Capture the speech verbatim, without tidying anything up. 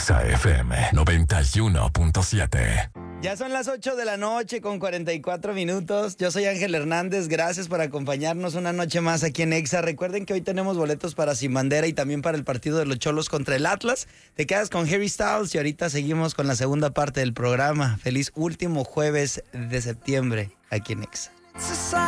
Exa F M noventa y uno punto siete. Ya son las ocho de la noche con cuarenta y cuatro minutos. Yo soy Ángel Hernández. Gracias por acompañarnos una noche más aquí en Exa. Recuerden que hoy tenemos boletos para Sin Bandera y también para el partido de los Cholos contra el Atlas. Te quedas con Harry Styles y ahorita seguimos con la segunda parte del programa. Feliz último jueves de septiembre aquí en Exa.